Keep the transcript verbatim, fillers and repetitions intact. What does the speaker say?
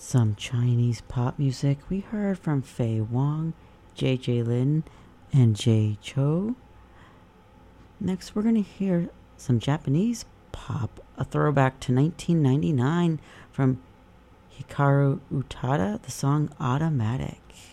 Some Chinese pop music we heard from Faye Wong, J J Lin, and Jay Cho. Next, we're going to hear some Japanese pop, a throwback to nineteen ninety-nine from Hikaru Utada, the song Automatic.